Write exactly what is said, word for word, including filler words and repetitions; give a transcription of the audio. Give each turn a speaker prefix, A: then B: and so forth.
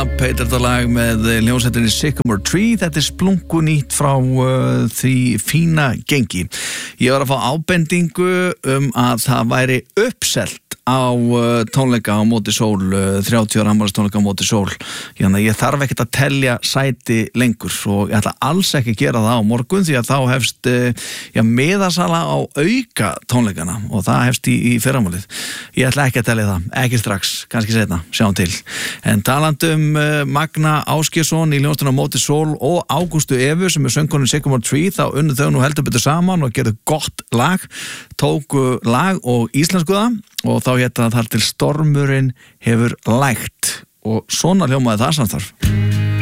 A: Up heitir þetta lag með hljómsveitinni Sycamore Tree. Þetta er splunkunýtt frá uh, því fína gengi. Ég var að fá ábendingu um að það væri uppselt á uh, tónleika á Móti Sól, uh, þrjátíu ára afmælis tónleika á Móti Sól. Þannig að ég þarf ekkert að telja sæti lengur og ég ætla alls ekki að gera það á morgun því að þá hefst uh, já, miðasala á auka tónleikana og það hefst í, í fyrramálið. Ég ætla ekki að telja það, ekki strax, kannski seinna, sjáum til. En talandum uh, Magna Ásgeirsson í hljómsveitinni á Móti Sól og Ágústu Evu sem er söngkonan Sycamore Tree, þá unnu þau nú heldur betur saman og gerðu gott lag, tóku lag og íslenskuða og þá hérna þar til stormurinn hefur lægt og svona hljómaði það samstarf.